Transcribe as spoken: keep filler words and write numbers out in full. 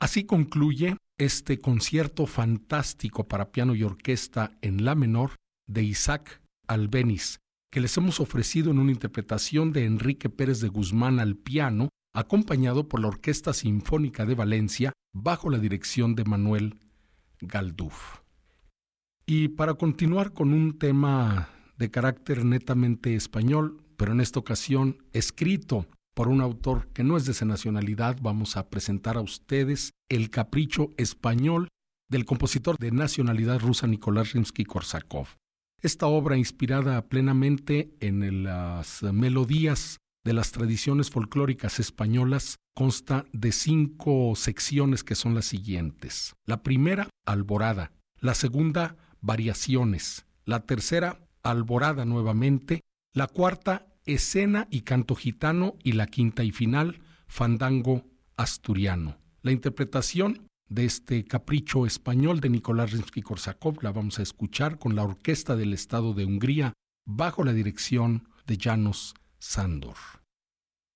Así concluye este concierto fantástico para piano y orquesta en la menor de Isaac Albéniz, que les hemos ofrecido en una interpretación de Enrique Pérez de Guzmán al piano, acompañado por la Orquesta Sinfónica de Valencia, bajo la dirección de Manuel Galduf. Y para continuar con un tema de carácter netamente español, pero en esta ocasión escrito por un autor que no es de esa nacionalidad, vamos a presentar a ustedes El Capricho Español del compositor de nacionalidad rusa Nicolás Rimsky-Korsakov. Esta obra, inspirada plenamente en las melodías de las tradiciones folclóricas españolas, consta de cinco secciones que son las siguientes. La primera, Alborada. La segunda, Variaciones. La tercera, Alborada nuevamente. La cuarta, Escena y canto gitano. Y la quinta y final, Fandango asturiano. La interpretación de este Capricho Español de Nicolás Rimsky-Korsakov la vamos a escuchar con la Orquesta del Estado de Hungría bajo la dirección de János Sándor.